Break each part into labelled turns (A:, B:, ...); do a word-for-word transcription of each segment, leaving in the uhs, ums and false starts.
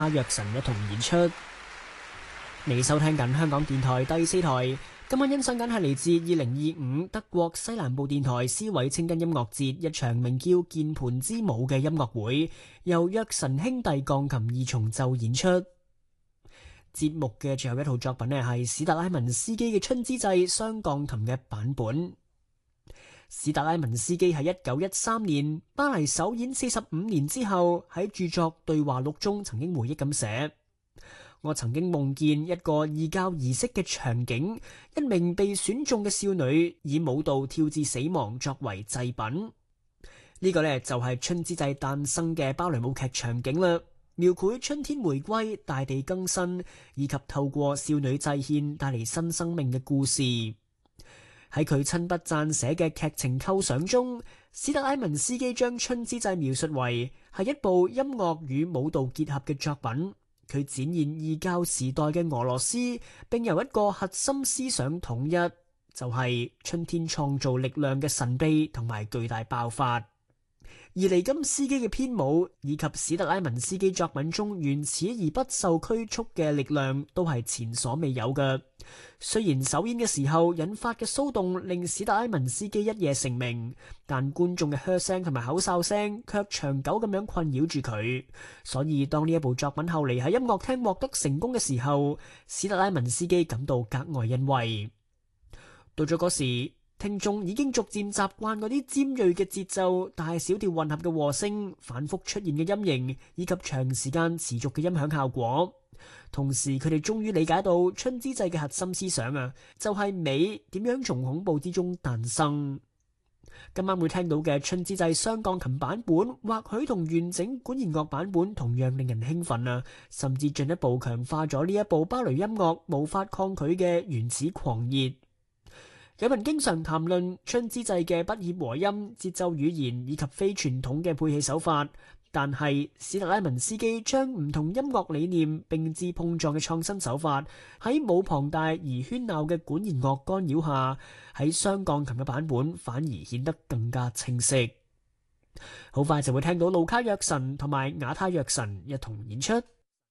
A: 阿若神一同演出。你收聽緊香港電台第四台，今晚欣賞緊係嚟自二零二五德國西南部電台斯韋清根音樂節一場名叫《鍵盤之舞》嘅音樂會，由若神兄弟鋼琴二重奏演出。節目嘅最後一套作品呢，係史特拉文斯基嘅《春之祭》雙鋼琴嘅版本。史特拉文斯基喺一九一三年巴黎首演四十五年之後，喺著作《對話錄》中曾經回憶咁寫：我曾經夢見一個異教儀式嘅場景，一名被選中嘅少女以舞蹈跳至死亡作為祭品。呢個呢，就係春之祭誕生嘅芭蕾舞劇場景啦，描繪春天回歸、大地更新，以及透過少女祭獻帶嚟新生命嘅故事。喺佢親筆撰寫嘅劇情構想中，史特拉文斯基將春之祭描述為係一部音樂與舞蹈結合嘅作品。佢展現異教時代嘅俄羅斯，並由一個核心思想統一，就係、是、春天創造力量嘅神秘同埋巨大爆發。而尼金斯基嘅編舞以及史特拉文斯基作品中原始而不受拘束嘅力量，都係前所未有嘅。雖然首演嘅時候引發嘅騷動令史特拉文斯基一夜成名，但觀眾嘅噓聲同埋口哨聲卻長久咁樣困擾住佢。所以當呢一部作品後嚟喺音樂廳獲得成功嘅時候，史特拉文斯基感到格外欣慰。到咗嗰時，聽眾已經逐漸習慣嗰啲尖銳嘅節奏、大小調混合嘅和聲、反覆出現嘅音型，以及長時間持續嘅音響效果。同時，佢哋終於理解到春之祭嘅核心思想啊，就係美點樣從恐怖之中誕生。今晚會聽到嘅春之祭雙鋼琴版本，或許同完整管弦樂版本同樣令人興奮啊，甚至進一步強化咗呢一部芭蕾音樂無法抗拒嘅原始狂熱。有人經常談論春之祭嘅不協和音、節奏語言以及非傳統嘅配器手法，但係史特拉文斯基將唔同音樂理念並置碰撞嘅創新手法，喺冇龐大而喧鬧嘅管弦樂干擾下，喺雙鋼琴嘅版本反而顯得更加清晰。好快就會聽到盧卡約神同埋瓦他約神一同演出。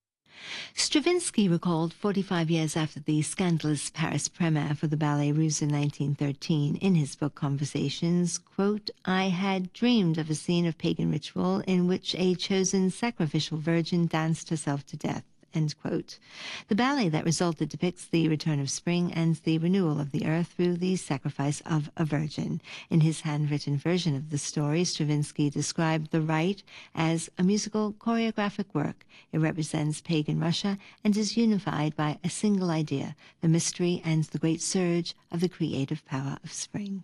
B: Stravinsky recalled forty-five years after the scandalous Paris premiere for the ballet Ruse in nineteen thirteen in his book Conversations, quote, "I had dreamed of a scene of pagan ritual in which a chosen sacrificial virgin danced herself to death." End quote. The ballet that resulted depicts the return of spring and the renewal of the earth through the sacrifice of a virgin. In his handwritten version of the story, Stravinsky described the rite as a musical choreographic work. It represents pagan Russia and is unified by a single idea, the mystery and the great surge of the creative power of spring.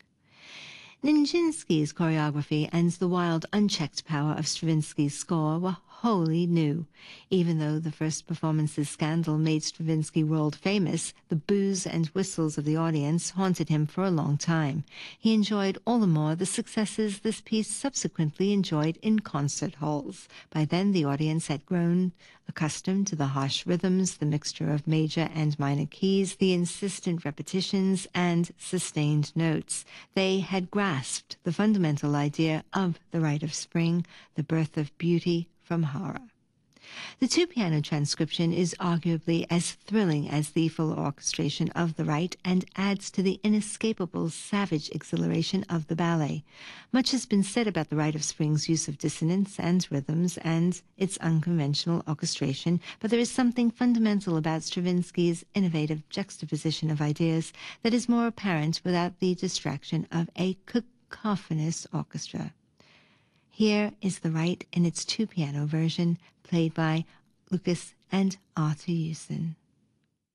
B: Nijinsky's choreography and the wild, unchecked power of Stravinsky's score were wholly new. Even though the first performance's scandal made Stravinsky world famous, the boos and whistles of the audience haunted him for a long time. He enjoyed all the more the successes this piece subsequently enjoyed in concert halls. By then, the audience had grown accustomed to the harsh rhythms, the mixture of major and minor keys, the insistent repetitions, and sustained notes. They had grasped the fundamental idea of the rite of spring, the birth of beauty from horror. The two-piano transcription is arguably as thrilling as the full orchestration of the rite and adds to the inescapable savage exhilaration of the ballet. Much has been said about the Rite of Spring's use of dissonance and rhythms and its unconventional orchestration, but there is something fundamental about Stravinsky's innovative juxtaposition of ideas that is more apparent without the distraction of a cacophonous orchestra. Here is the rite in its two-piano version, played by Lucas and Arthur Hewson.